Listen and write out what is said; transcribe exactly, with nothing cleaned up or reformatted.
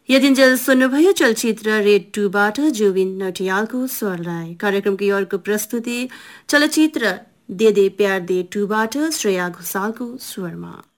यतिन्जेल सुन्नुभयो चलचित्र रेड टूबाट जुबिन नौटियालको स्वरलाई। कार्यक्रमको अर्को प्रस्तुति चलचित्र दे दे प्यार दे टूबाट श्रेया घोषालको स्वरमा।